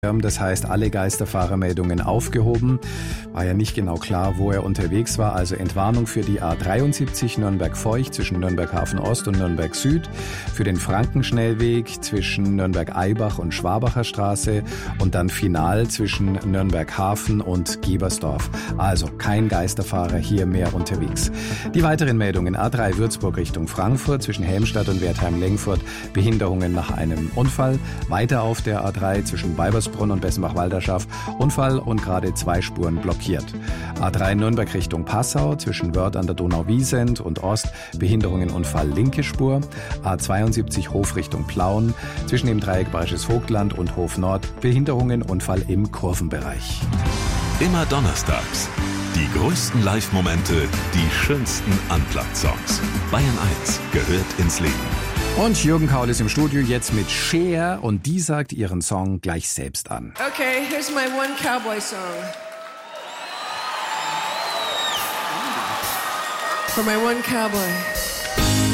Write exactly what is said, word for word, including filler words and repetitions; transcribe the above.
Das heißt, alle Geisterfahrermeldungen aufgehoben. War ja nicht genau klar, wo er unterwegs war. Also Entwarnung für die A dreiundsiebzig Nürnberg-Feucht zwischen Nürnberg-Hafen-Ost und Nürnberg-Süd, für den Frankenschnellweg zwischen Nürnberg-Eibach und Schwabacher Straße und dann final zwischen Nürnberg-Hafen und Gebersdorf. Also kein Geisterfahrer hier mehr unterwegs. Die weiteren Meldungen: A drei Würzburg Richtung Frankfurt zwischen Helmstadt und Wertheim-Lengfurt, Behinderungen nach einem Unfall. Weiter auf der A drei zwischen Weibersbrunn und Bessenbach-Walderschaft, Unfall und gerade zwei Spuren blockiert. A drei Nürnberg Richtung Passau zwischen Wörth an der Donau-Wiesent und Ost, Behinderungen, Unfall linke Spur. A zweiundsiebzig Hof Richtung Plauen zwischen dem Dreieck Bayerisches Vogtland und Hof Nord, Behinderungen, Unfall im Kurvenbereich. Immer donnerstags die größten Live-Momente, die schönsten Unplugged-Songs. Bayern eins gehört ins Leben. Und Jürgen Kaul ist im Studio jetzt mit Cher und die sagt ihren Song gleich selbst an. Okay, here's my one cowboy song. For my one cowboy.